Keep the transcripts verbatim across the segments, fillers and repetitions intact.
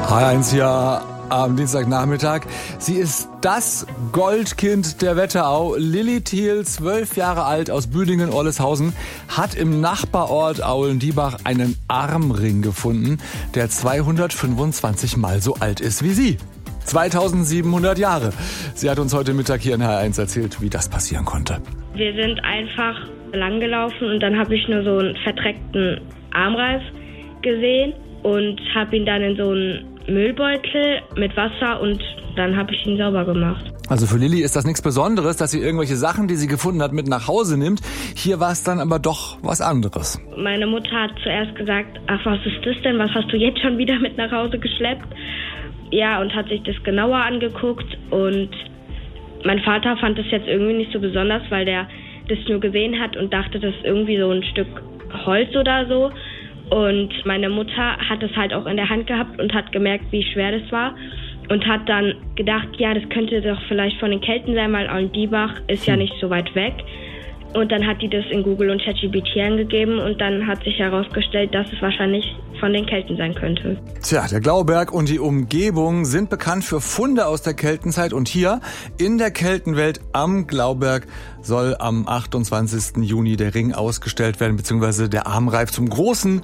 H eins hier am Dienstagnachmittag. Sie ist das Goldkind der Wetterau. Lilly Thiel, zwölf Jahre alt, aus Büdingen-Olleshausen, hat im Nachbarort Aulendiebach einen Armring gefunden, der zweihundertfünfundzwanzig Mal so alt ist wie sie. zweitausendsiebenhundert Jahre. Sie hat uns heute Mittag hier in H eins erzählt, wie das passieren konnte. Wir sind einfach langgelaufen und dann habe ich nur so einen verdreckten Armreif gesehen und habe ihn dann in so einen Müllbeutel mit Wasser und dann habe ich ihn sauber gemacht. Also für Lilly ist das nichts Besonderes, dass sie irgendwelche Sachen, die sie gefunden hat, mit nach Hause nimmt. Hier war es dann aber doch was anderes. Meine Mutter hat zuerst gesagt, ach, was ist das denn? Was hast du jetzt schon wieder mit nach Hause geschleppt? Ja, und hat sich das genauer angeguckt und mein Vater fand das jetzt irgendwie nicht so besonders, weil der das nur gesehen hat und dachte, das ist irgendwie so ein Stück Holz oder so. Und meine Mutter hat es halt auch in der Hand gehabt und hat gemerkt, wie schwer das war und hat dann gedacht, ja, das könnte doch vielleicht von den Kelten sein, weil Aulendiebach ist ja nicht so weit weg. Und dann hat die das in Google und ChatGPT eingegeben und dann hat sich herausgestellt, dass es wahrscheinlich von den Kelten sein könnte. Tja, der Glauberg und die Umgebung sind bekannt für Funde aus der Keltenzeit und hier in der Keltenwelt am Glauberg soll am achtundzwanzigsten Juni der Ring ausgestellt werden, beziehungsweise der Armreif zum großen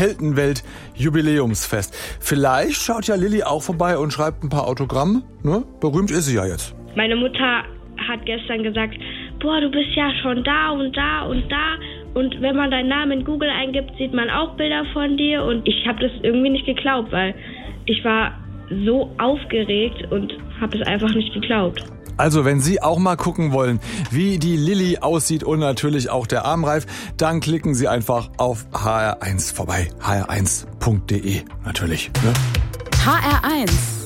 Keltenwelt-Jubiläumsfest. Vielleicht schaut ja Lilly auch vorbei und schreibt ein paar Autogramme, ne? Berühmt ist sie ja jetzt. Meine Mutter hat gestern gesagt, boah, du bist ja schon da und da und da. Und wenn man deinen Namen in Google eingibt, sieht man auch Bilder von dir. Und ich habe das irgendwie nicht geglaubt, weil ich war so aufgeregt und habe es einfach nicht geglaubt. Also wenn Sie auch mal gucken wollen, wie die Lilly aussieht und natürlich auch der Armreif, dann klicken Sie einfach auf H R eins vorbei. H R eins punkt de natürlich. Ne? H R eins